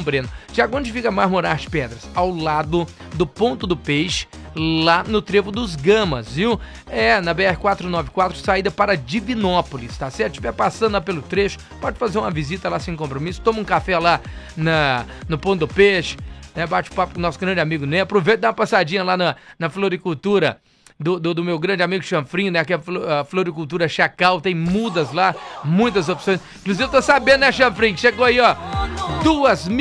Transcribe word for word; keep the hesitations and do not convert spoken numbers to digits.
Breno. Tiago, onde fica Marmorar as Pedras? Ao lado do Ponto do Peixe, lá no Trevo dos Gamas, viu? É, na B R quatrocentos e noventa e quatro, saída para Divinópolis, tá certo? Se estiver passando lá pelo trecho, pode fazer uma visita lá sem compromisso, toma um café lá na, no Ponto do Peixe, né? Bate papo com o nosso grande amigo Né. Aproveita e dá uma passadinha lá na, na floricultura do, do, do meu grande amigo Chanfrinho, né? Que é a floricultura Chacal, tem mudas lá, muitas opções. Inclusive eu tô sabendo, né, Chanfrinho, que chegou aí, ó, duas mil